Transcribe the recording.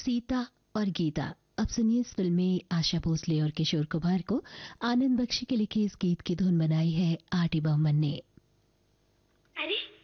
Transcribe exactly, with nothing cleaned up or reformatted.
सीता और गीता। अब सुनिए इस फिल्म में आशा भोसले और किशोर कुमार को आनंद बख्शी के लिखे इस गीत की धुन बनाई है आर डी बर्मन ने। अरे